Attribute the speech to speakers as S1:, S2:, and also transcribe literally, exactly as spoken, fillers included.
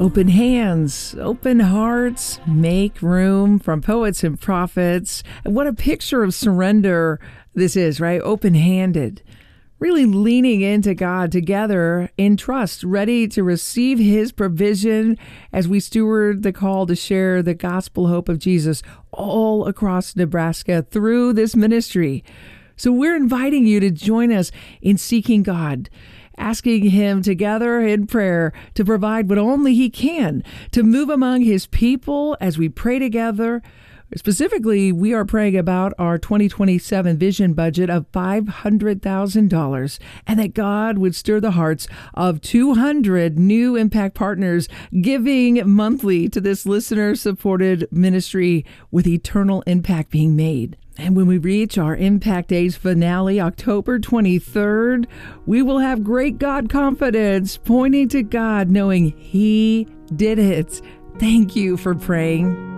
S1: Open hands, open hearts, make room from Poets and Prophets. What a picture of surrender this is, right? Open-handed, really leaning into God together in trust, ready to receive His provision as we steward the call to share the gospel hope of Jesus all across Nebraska through this ministry. So we're inviting you to join us in seeking God, asking Him together in prayer to provide what only He can, to move among His people as we pray together. Specifically, we are praying about our twenty twenty-seven vision budget of five hundred thousand dollars, and that God would stir the hearts of two hundred new impact partners giving monthly to this listener-supported ministry with eternal impact being made. And when we reach our Impact Days finale, October twenty-third, we will have great God confidence, pointing to God, knowing He did it. Thank you for praying.